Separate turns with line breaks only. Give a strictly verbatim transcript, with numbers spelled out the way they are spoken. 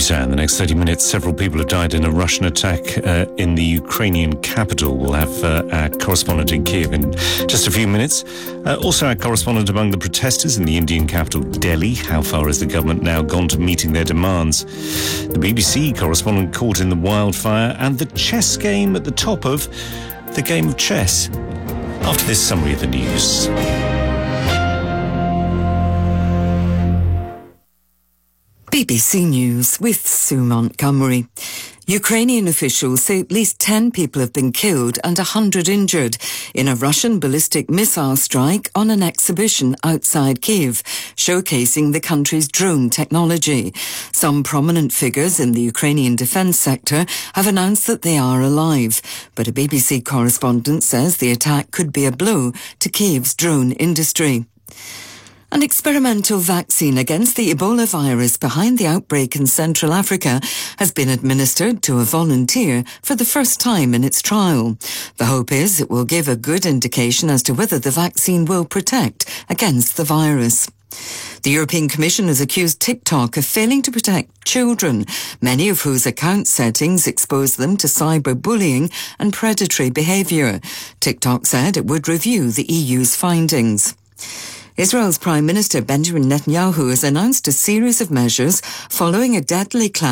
news now. In the next thirty minutes, several people have died in a Russian attack uh, in the Ukrainian capital. We'll have uh, our correspondent in Kiev in just a few minutes. Uh, also, our correspondent among the protesters in the Indian capital, Delhi. How far has the government now gone to meeting their demands? The B B C correspondent caught in the wildfire, and the chess game at the top of the game of chess. After this summary of the news.
B B C News with Sue Montgomery. Ukrainian officials say at least ten people have been killed and one hundred injured in a Russian ballistic missile strike on an exhibition outside Kyiv, showcasing the country's drone technology. Some prominent figures in the Ukrainian defence sector have announced that they are alive, but a B B C correspondent says the attack could be a blow to Kyiv's drone industry. An experimental vaccine against the Ebola virus behind the outbreak in Central Africa has been administered to a volunteer for the first time in its trial. The hope is it will give a good indication as to whether the vaccine will protect against the virus. The European Commission has accused TikTok of failing to protect children, many of whose account settings expose them to cyberbullying and predatory behaviour. TikTok said it would review the E U's findings. Israel's Prime Minister Benjamin Netanyahu has announced a series of measures following a deadly clash